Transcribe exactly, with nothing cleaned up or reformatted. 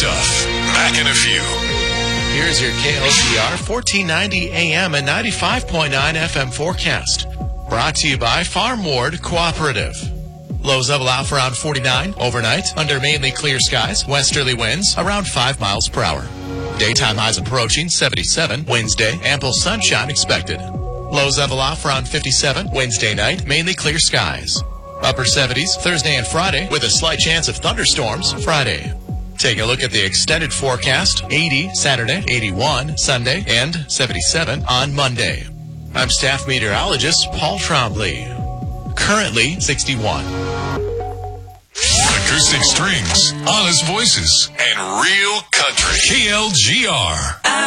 stuff. Back in a few. Here's your K L Z R fourteen ninety A M and ninety-five point nine F M forecast. Brought to you by Farm Ward Cooperative. Lows level out for around forty-nine overnight under mainly clear skies. Westerly winds around five miles per hour. Daytime highs approaching seventy-seven. Wednesday, ample sunshine expected. Lows level off around fifty-seven. Wednesday night, mainly clear skies. Upper seventies Thursday and Friday with a slight chance of thunderstorms Friday. Take a look at the extended forecast. eighty Saturday, eighty-one Sunday, and seventy-seven on Monday. I'm staff meteorologist Paul Trombley. Currently sixty-one. Acoustic strings, honest voices, and real country. K L G R.